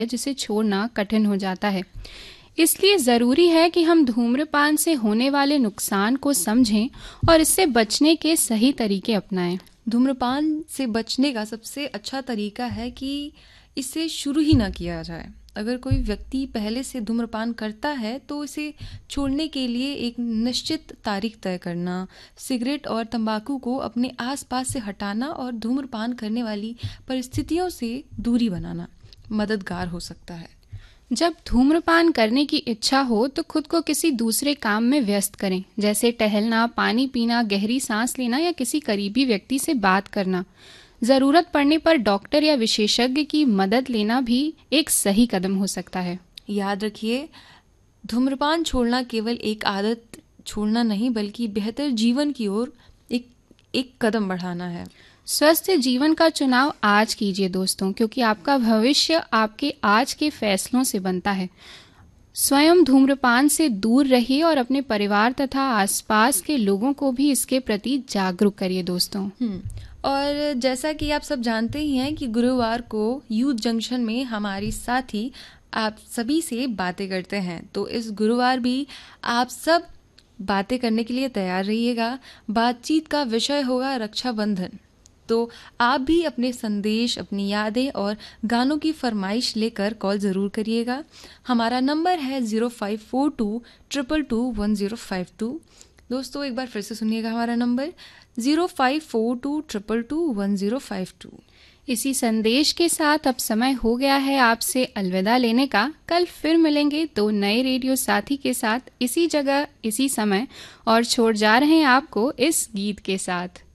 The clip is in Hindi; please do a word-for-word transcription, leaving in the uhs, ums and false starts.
जिसे छोड़ना कठिन हो जाता है। इसलिए ज़रूरी है कि हम धूम्रपान से होने वाले नुकसान को समझें और इससे बचने के सही तरीके अपनाएं। धूम्रपान से बचने का सबसे अच्छा तरीका है कि इसे शुरू ही ना किया जाए। अगर कोई व्यक्ति पहले से धूम्रपान करता है तो इसे छोड़ने के लिए एक निश्चित तारीख तय करना, सिगरेट और तंबाकू को अपने आसपास से हटाना और धूम्रपान करने वाली परिस्थितियों से दूरी बनाना मददगार हो सकता है। जब धूम्रपान करने की इच्छा हो तो खुद को किसी दूसरे काम में व्यस्त करें, जैसे टहलना, पानी पीना, गहरी सांस लेना या किसी करीबी व्यक्ति से बात करना। ज़रूरत पड़ने पर डॉक्टर या विशेषज्ञ की मदद लेना भी एक सही कदम हो सकता है। याद रखिए, धूम्रपान छोड़ना केवल एक आदत छोड़ना नहीं बल्कि बेहतर जीवन की ओर एक एक कदम बढ़ाना है। स्वस्थ जीवन का चुनाव आज कीजिए दोस्तों, क्योंकि आपका भविष्य आपके आज के फैसलों से बनता है। स्वयं धूम्रपान से दूर रहिए और अपने परिवार तथा आसपास के लोगों को भी इसके प्रति जागरूक करिए दोस्तों। और जैसा कि आप सब जानते ही हैं कि गुरुवार को यूथ जंक्शन में हमारी साथी आप सभी से बातें करते हैं, तो इस गुरुवार भी आप सब बातें करने के लिए तैयार रहिएगा। बातचीत का विषय होगा रक्षाबंधन। तो आप भी अपने संदेश, अपनी यादें और गानों की फरमाइश लेकर कॉल ज़रूर करिएगा। हमारा नंबर है zero five four to triple two one zero five to. दोस्तों एक बार फिर से सुनिएगा हमारा number zero five four to triple two one zero five to. इसी संदेश के साथ अब समय हो गया है आपसे अलविदा लेने का। कल फिर मिलेंगे दो नए रेडियो साथी के साथ, इसी जगह इसी समय, और छोड़ जा रहे हैं आपको इस गीत के साथ।